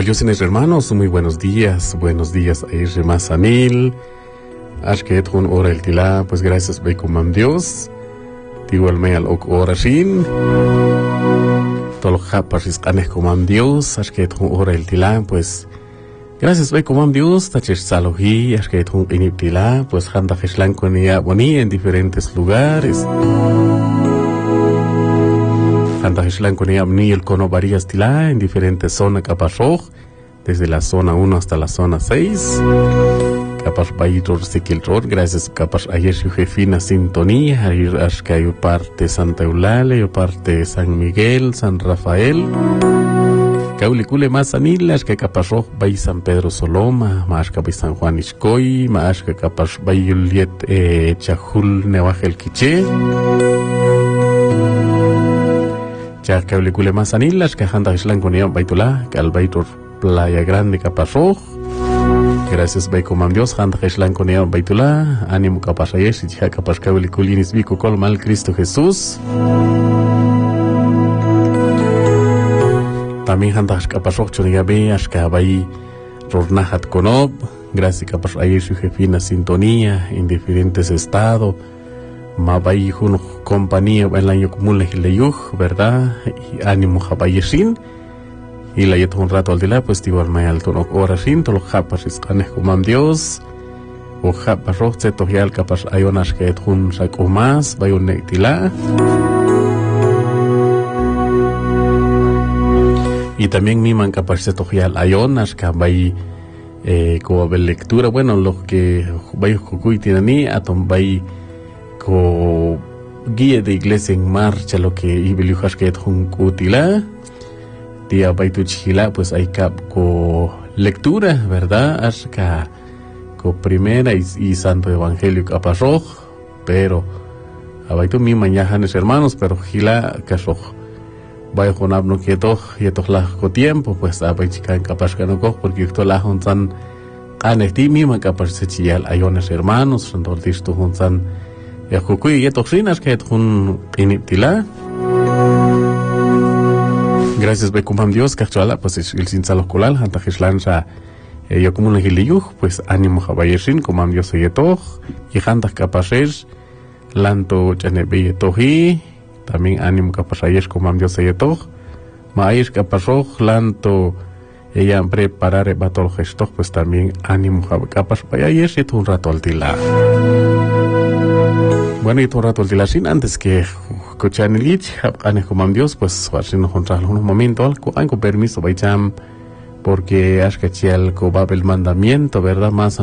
Guayosines hermanos, muy buenos días a Masanil, Ashket Hun Ora el Tila, pues gracias Beikumam Dios, Tigual Meal Ok Ora Shin, Tolja Pariscanes Kumam Dios, Ashket Hun Ora el Tila, pues gracias Beikumam Dios, Tachish Salohi, Ashket Hun Inip Tila, pues Handa Heshlan Konia Boni en diferentes lugares. Handa Heshlan Konia Bni el Kono Varias Tila en diferentes zonas Kapashoj, desde la zona 1 hasta la zona 6. Kapash Bayitor Sikiltor, gracias Kapash ayer su jefina sintonía, ayer Ashkayo parte Santa Eulalia, parte San Miguel, San Rafael. Kaulikule Masanil, Ashka Kapashoj Bay San Pedro Soloma, Maashka Bay San Juan Ishkoy, Maashka Kapash Bay Yuliet Chahul Nevajel Quiche. Ya Kaulikule Masanil, Ashka Handa Hishlan Konia Baitula, Kalbaitor Playa Grande Kapashoj. Gracias Beikumam Dios, Handa Hishlan Konia Baitula, ánimo Kapashayesh, y Kapash Kaulikulinis Vico Colmal Cristo Jesús. También Handa Kapashoj Chonigabe, Ashkabay Rornahat Konob, gracias Kapash ayer su jefina sintonía en diferentes estados. Mabay Jun compañía en la Yokumule Hileyuj, ¿verdad? Y ánimo Jabayeshin. Y la yeto un rato al día, pues tibar mayal tono orashin, tolo japas iscanes kumam Dios. O japas roche tohial kapas ayonas que etjun sakumas, bayon nektila. Y también miman kapas se tohial ayonas, que bay como lectura, bueno, los que bay jukuy tienen atom bay co guía de iglesia en marcha, lo que ibeliujas que etjun kutila. Tía Baituchila, pues hay co lectura, ¿verdad? Ashka co primera y santo evangelio Kapashoj, pero abaitu mi mañajanes hermanos, pero gila Kashoj. Vaya con abno quieto la co tiempo, pues abaichica en Kapashkanoko, porque esto la honzan anesti mi man Kapashechiyal ayones hermanos, santortisto honzan yakukuy yetoxinas que etjun iniptila. Gracias Beikumam Dios, Kachala, pues el sin salocolal, Hanta Hishlancha, yo como un giliyuj, pues ánimo Jabayeshin, Kumam Dios yetoj, y Hanta Kapashesh, Lanto Chanebe yetoji, también ánimo Kapashayesh, Kumam Dios yetoj, Maesh Kapashoj, Lanto, ella preparar batol gestoj, pues también ánimo Kapash Bayayesh, y un rato al tila. Bueno, y todo el rato el tilasin, antes que escuchan el lich, ane Kumam Dios, pues así nos encontramos unos momentos, con permiso, baicham, porque ashkachial co el mandamiento, ¿verdad? Más